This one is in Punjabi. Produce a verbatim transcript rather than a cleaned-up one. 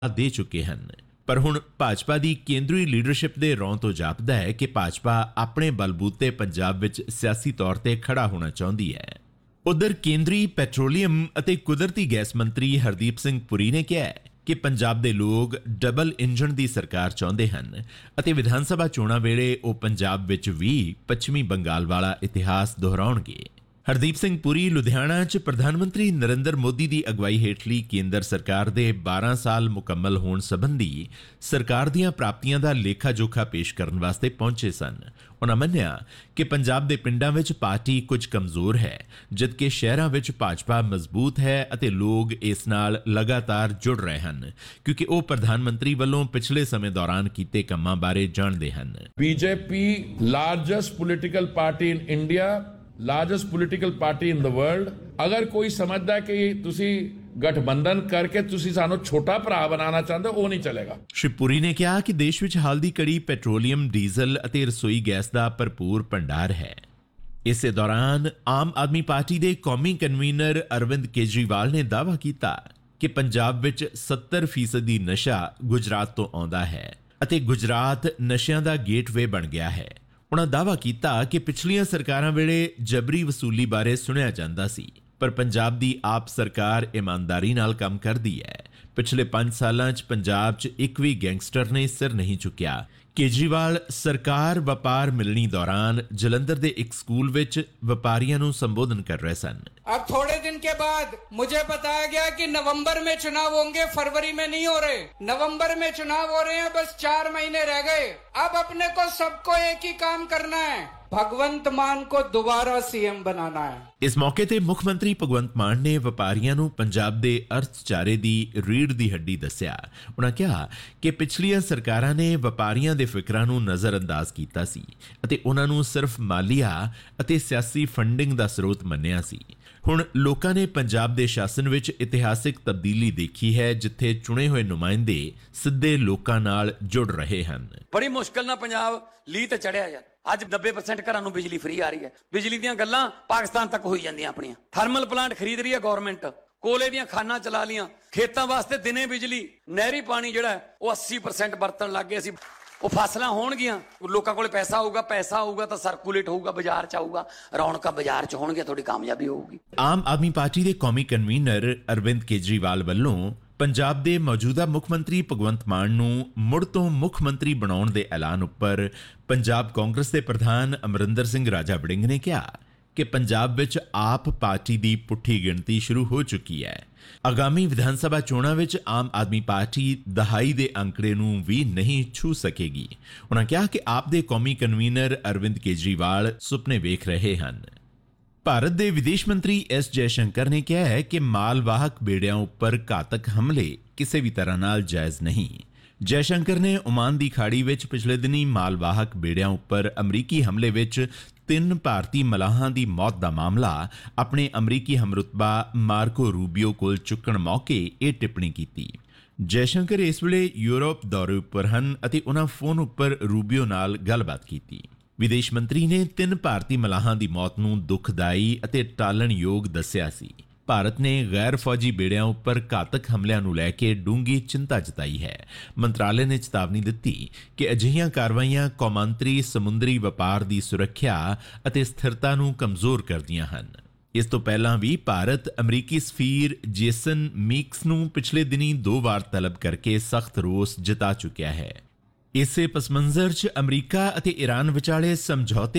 ਦੇ ਚੁੱਕੇ ਹਨ। ਪਰ ਹੁਣ ਭਾਜਪਾ ਦੀ ਕੇਂਦਰੀ ਲੀਡਰਸ਼ਿਪ ਦੇ ਰੌਂ ਤੋਂ ਜਾਪਦਾ ਹੈ ਕਿ ਭਾਜਪਾ ਆਪਣੇ ਬਲਬੂਤੇ ਪੰਜਾਬ ਵਿੱਚ ਸਿਆਸੀ ਤੌਰ ਤੇ ਖੜਾ ਹੋਣਾ ਚਾਹੁੰਦੀ ਹੈ। ਉਧਰ ਕੇਂਦਰੀ ਪੈਟਰੋਲੀਅਮ ਅਤੇ ਕੁਦਰਤੀ ਗੈਸ ਮੰਤਰੀ ਹਰਦੀਪ ਸਿੰਘ ਪੁਰੀ ਨੇ ਕਿਹਾ ਹੈ ਕਿ ਪੰਜਾਬ ਦੇ ਲੋਕ ਡਬਲ ਇੰਜਣ ਦੀ ਸਰਕਾਰ ਚਾਹੁੰਦੇ ਹਨ ਅਤੇ ਵਿਧਾਨ ਸਭਾ ਚੋਣਾਂ ਵੇਲੇ ਉਹ ਪੰਜਾਬ ਵਿੱਚ ਵੀ ਪੱਛਮੀ ਬੰਗਾਲ ਵਾਲਾ ਇਤਿਹਾਸ ਦੁਹਰਾਉਣਗੇ। ਹਰਦੀਪ ਸਿੰਘ ਪੁਰੀ ਲੁਧਿਆਣਾ 'ਚ ਪ੍ਰਧਾਨ ਮੰਤਰੀ ਨਰਿੰਦਰ ਮੋਦੀ ਦੀ ਅਗਵਾਈ ਹੇਠਲੀ ਕੇਂਦਰ ਸਰਕਾਰ ਦੇ ਬਾਰਾਂ ਸਾਲ ਮੁਕੰਮਲ ਹੋਣ ਸੰਬੰਧੀ ਸਰਕਾਰ ਦੀਆਂ ਪ੍ਰਾਪਤੀਆਂ ਦਾ ਲੇਖਾ ਜੋਖਾ ਪੇਸ਼ ਕਰਨ ਵਾਸਤੇ ਪਹੁੰਚੇ ਸਨ। ਉਨ੍ਹਾਂ ਮੰਨਿਆ ਕਿ ਪੰਜਾਬ ਦੇ ਪਿੰਡਾਂ ਵਿੱਚ ਪਾਰਟੀ ਕੁਝ ਕਮਜ਼ੋਰ ਹੈ, ਜਦਕਿ ਸ਼ਹਿਰਾਂ ਵਿੱਚ ਭਾਜਪਾ ਮਜ਼ਬੂਤ ਹੈ ਅਤੇ ਲੋਕ ਇਸ ਨਾਲ ਲਗਾਤਾਰ ਜੁੜ ਰਹੇ ਹਨ ਕਿਉਂਕਿ ਉਹ ਪ੍ਰਧਾਨ ਮੰਤਰੀ ਵੱਲੋਂ ਪਿਛਲੇ ਸਮੇਂ ਦੌਰਾਨ ਕੀਤੇ ਕੰਮਾਂ ਬਾਰੇ ਜਾਣਦੇ ਹਨ। BJP largest political party in India, largest political party in the world. ਅਗਰ ਕੋਈ ਸਮਝਦਾ ਕਿ ਤੁਸੀਂ ਗਠਬੰਧਨ ਕਰਕੇ ਤੁਸੀਂ ਸਾਨੂੰ ਛੋਟਾ ਭਰਾ ਬਣਾਉਣਾ ਚਾਹੁੰਦੇ ਹੋ, ਉਹ ਨਹੀਂ ਚੱਲੇਗਾ। ਸ਼੍ਰੀ ਪੁਰੀ ਨੇ ਕਿਹਾ ਕਿ ਦੇਸ਼ ਵਿੱਚ ਹਾਲ ਦੀ ਘੜੀ ਪੈਟਰੋਲੀਅਮ, ਡੀਜ਼ਲ ਅਤੇ ਰਸੋਈ ਗੈਸ ਦਾ ਭਰਪੂਰ ਭੰਡਾਰ ਹੈ। ਇਸੇ ਦੌਰਾਨ ਆਮ ਆਦਮੀ ਪਾਰਟੀ ਦੇ ਕੌਮੀ ਕਨਵੀਨਰ ਅਰਵਿੰਦ ਕੇਜਰੀਵਾਲ ਨੇ ਦਾਅਵਾ ਕੀਤਾ ਕਿ ਪੰਜਾਬ ਵਿੱਚ ਸੱਤਰ ਫੀਸਦੀ ਨਸ਼ਾ ਗੁਜਰਾਤ ਤੋਂ ਆਉਂਦਾ ਹੈ ਅਤੇ ਗੁਜਰਾਤ ਨਸ਼ਿਆਂ ਦਾ ਗੇਟਵੇ ਬਣ ਗਿਆ ਹੈ। ਉਨ੍ਹਾਂ ਦਾਅਵਾ ਕੀਤਾ ਕਿ ਪਿਛਲੀਆਂ ਸਰਕਾਰਾਂ ਵੇਲੇ ਜਬਰੀ ਵਸੂਲੀ ਬਾਰੇ ਸੁਣਿਆ ਜਾਂਦਾ ਸੀ, ਪਰ ਪੰਜਾਬ ਦੀ ਆਪ ਸਰਕਾਰ ਇਮਾਨਦਾਰੀ ਨਾਲ ਕੰਮ ਕਰਦੀ ਹੈ। ਪਿਛਲੇ ਪੰਜ ਸਾਲਾਂ 'ਚ ਪੰਜਾਬ 'ਚ ਇੱਕ ਵੀ ਗੈਂਗਸਟਰ ਨੇ ਸਿਰ ਨਹੀਂ ਚੁੱਕਿਆ। ਕੇਜਰੀਵਾਲ ਸਰਕਾਰ ਵਪਾਰ ਮਿਲਣੀ ਦੌਰਾਨ ਜਲੰਧਰ ਦੇ ਇੱਕ ਸਕੂਲ ਵਿੱਚ ਵਪਾਰੀਆਂ ਨੂੰ ਸੰਬੋਧਨ ਕਰ ਰਹੇ ਸਨ। अब थोड़े दिन के बाद मुझे बताया गया कि नवंबर में चुनाव होंगे, फरवरी में नहीं हो रहे। नवंबर में चुनाव हो रहे हैं, बस चार महीने रह गए। अब अपने को सबको एक ही काम करना है, ਭਗਵੰਤ ਮਾਨ ਕੋ ਦੁਬਾਰਾ ਸੀਐਮ ਬਣਾਉਣਾ ਹੈ। ਇਸ ਮੌਕੇ ਤੇ ਮੁੱਖ ਮੰਤਰੀ ਭਗਵੰਤ ਮਾਨ ਨੇ ਵਪਾਰੀਆਂ ਨੂੰ ਪੰਜਾਬ ਦੇ ਅਰਥਚਾਰੇ ਦੀ ਰੀੜ੍ਹ ਦੀ ਹੱਡੀ ਦੱਸਿਆ। ਉਨ੍ਹਾਂ ਕਿਹਾ ਕਿ ਪਿਛਲੀਆਂ ਸਰਕਾਰਾਂ ਨੇ ਵਪਾਰੀਆਂ ਦੇ ਫਿਕਰਾਂ ਨੂੰ ਨਜ਼ਰਅੰਦਾਜ਼ ਕੀਤਾ ਸੀ ਅਤੇ ਉਹਨਾਂ ਨੂੰ ਸਿਰਫ ਮਾਲੀਆ ਅਤੇ ਸਿਆਸੀ ਫੰਡਿੰਗ ਦਾ ਸਰੋਤ ਮੰਨਿਆ ਸੀ। ਹੁਣ ਲੋਕਾਂ ਨੇ ਪੰਜਾਬ ਦੇ ਸ਼ਾਸਨ ਵਿੱਚ ਇਤਿਹਾਸਿਕ ਤਬਦੀਲੀ ਦੇਖੀ ਹੈ, ਜਿੱਥੇ ਚੁਣੇ ਹੋਏ ਨੁਮਾਇੰਦੇ ਸਿੱਧੇ ਲੋਕਾਂ ਨਾਲ ਜੁੜ ਰਹੇ ਹਨ। ਬੜੀ ਮੁਸ਼ਕਲ ਨਾਲ ਪੰਜਾਬ ਲੀਹ ਤੇ ਚੜਿਆ ਯਾਰ। ਅੱਜ ਨੱਬੇ ਪਰਸੈਂਟ ਘਰਾਂ ਨੂੰ ਬਿਜਲੀ ਫ੍ਰੀ ਆ ਰਹੀ ਹੈ। ਬਿਜਲੀ ਦੀਆਂ ਗੱਲਾਂ ਪਾਕਿਸਤਾਨ ਤੱਕ ਹੋਈ ਜਾਂਦੀਆਂ ਆਪਣੀਆਂ। ਥਰਮਲ ਪਲਾਂਟ ਖਰੀਦ ਰਹੀ ਹੈ ਗਵਰਨਮੈਂਟ, ਕੋਲੇ ਦੀਆਂ ਖਾਨਾਂ ਚਲਾ ਲੀਆਂ, ਖੇਤਾਂ ਵਾਸਤੇ ਦਿਨੇ ਬਿਜਲੀ, ਨਹਿਰੀ ਪਾਣੀ ਜਿਹੜਾ ਉਹ ਅੱਸੀ ਪਰਸੈਂਟ ਵਰਤਣ ਲੱਗ ਗਏ ਅਸੀਂ। ਉਹ ਫਸਲਾਂ ਹੋਣਗੀਆਂ, ਲੋਕਾਂ ਕੋਲੇ ਪੈਸਾ ਆਊਗਾ, ਪੈਸਾ ਆਊਗਾ ਤਾਂ ਸਰਕੂਲੇਟ ਹੋਊਗਾ, ਬਾਜ਼ਾਰ 'ਚ ਆਊਗਾ, ਰੌਣਕਾਂ ਬਾਜ਼ਾਰ 'ਚ ਹੋਣਗੀਆਂ, ਤੁਹਾਡੀ ਕਾਮਯਾਬੀ ਹੋਊਗੀ। ਆਮ ਆਦਮੀ ਪਾਰਟੀ ਦੇ ਕੌਮੀ ਕਨਵੀਨਰ ਅਰਵਿੰਦ ਕੇਜਰੀਵਾਲ ਵੱਲੋਂ ਪੰਜਾਬ ਦੇ ਮੌਜੂਦਾ ਮੁੱਖ ਮੰਤਰੀ ਭਗਵੰਤ ਮਾਨ ਨੂੰ ਮੁੜ ਤੋਂ ਮੁੱਖ ਮੰਤਰੀ ਬਣਾਉਣ ਦੇ ਐਲਾਨ ਉੱਪਰ ਪੰਜਾਬ ਕਾਂਗਰਸ ਦੇ ਪ੍ਰਧਾਨ ਅਮਰਿੰਦਰ ਸਿੰਘ ਰਾਜਾ ਵੜਿੰਗ ਨੇ ਕਿਹਾ ਕਿ ਪੰਜਾਬ ਵਿੱਚ ਆਪ ਪਾਰਟੀ ਦੀ ਪੁੱਠੀ ਗਿਣਤੀ ਸ਼ੁਰੂ ਹੋ ਚੁੱਕੀ ਹੈ। ਆਗਾਮੀ ਵਿਧਾਨ ਸਭਾ ਚੋਣਾਂ ਵਿੱਚ ਆਮ ਆਦਮੀ ਪਾਰਟੀ ਦਹਾਈ ਦੇ ਅੰਕੜੇ ਨੂੰ ਵੀ ਨਹੀਂ ਛੂ ਸਕੇਗੀ। ਉਨ੍ਹਾਂ ਕਿਹਾ ਕਿ ਆਪ ਦੇ ਕੌਮੀ ਕਨਵੀਨਰ ਅਰਵਿੰਦ ਕੇਜਰੀਵਾਲ ਸੁਪਨੇ ਵੇਖ ਰਹੇ ਹਨ। ਭਾਰਤ ਦੇ ਵਿਦੇਸ਼ ਮੰਤਰੀ ਐਸ ਜੈਸ਼ੰਕਰ ਨੇ ਕਿਹਾ ਹੈ ਕਿ ਮਾਲਵਾਹਕ ਬੇੜਿਆਂ ਉੱਪਰ ਘਾਤਕ ਹਮਲੇ ਕਿਸੇ ਵੀ ਤਰ੍ਹਾਂ ਨਾਲ ਜਾਇਜ਼ ਨਹੀਂ। ਜੈਸ਼ੰਕਰ ਨੇ ਓਮਾਨ ਦੀ ਖਾੜੀ ਵਿੱਚ ਪਿਛਲੇ ਦਿਨੀ ਮਾਲਵਾਹਕ ਬੇੜਿਆਂ ਉੱਪਰ ਅਮਰੀਕੀ ਹਮਲੇ ਵਿੱਚ ਤਿੰਨ ਭਾਰਤੀ ਮਲਾਹਾਂ ਦੀ ਮੌਤ ਦਾ ਮਾਮਲਾ ਆਪਣੇ ਅਮਰੀਕੀ ਹਮਰੁਤਬਾ ਮਾਰਕੋ ਰੂਬੀਓ ਕੋਲ ਚੁੱਕਣ ਮੌਕੇ ਇਹ ਟਿੱਪਣੀ ਕੀਤੀ। ਜੈਸ਼ੰਕਰ ਇਸ ਵੇਲੇ ਯੂਰਪ ਦੌਰੇ ਉੱਪਰ ਹਨ ਅਤੇ ਉਹਨਾਂ ਫੋਨ ਉੱਪਰ ਰੂਬੀਓ ਨਾਲ ਗੱਲਬਾਤ ਕੀਤੀ। ਵਿਦੇਸ਼ ਮੰਤਰੀ ਨੇ ਤਿੰਨ ਭਾਰਤੀ ਮਲਾਹਾਂ ਦੀ ਮੌਤ ਨੂੰ ਦੁਖਦਾਈ ਅਤੇ ਟਾਲਣਯੋਗ ਦੱਸਿਆ ਸੀ। ਭਾਰਤ ਨੇ ਗੈਰ ਫੌਜੀ ਬੇੜਿਆਂ ਉੱਪਰ ਘਾਤਕ ਹਮਲਿਆਂ ਨੂੰ ਲੈ ਕੇ ਡੂੰਘੀ ਚਿੰਤਾ ਜਤਾਈ ਹੈ। ਮੰਤਰਾਲੇ ਨੇ ਚੇਤਾਵਨੀ ਦਿੱਤੀ ਕਿ ਅਜਿਹੀਆਂ ਕਾਰਵਾਈਆਂ ਕੌਮਾਂਤਰੀ ਸਮੁੰਦਰੀ ਵਪਾਰ ਦੀ ਸੁਰੱਖਿਆ ਅਤੇ ਸਥਿਰਤਾ ਨੂੰ ਕਮਜ਼ੋਰ ਕਰਦੀਆਂ ਹਨ। ਇਸ ਤੋਂ ਪਹਿਲਾਂ ਵੀ ਭਾਰਤ ਅਮਰੀਕੀ ਸਫੀਰ ਜੇਸਨ ਮੀਕਸ ਨੂੰ ਪਿਛਲੇ ਦਿਨੀ ਦੋ ਵਾਰ ਤਲਬ ਕਰਕੇ ਸਖਤ ਰੋਸ ਜਤਾ ਚੁੱਕਿਆ ਹੈ। ਇਸੇ ਪਸ ਮੰਜ਼ਰ 'ਚ ਅਮਰੀਕਾ ਅਤੇ ਈਰਾਨ ਵਿਚਾਲੇ ਸਮਝੌਤੇ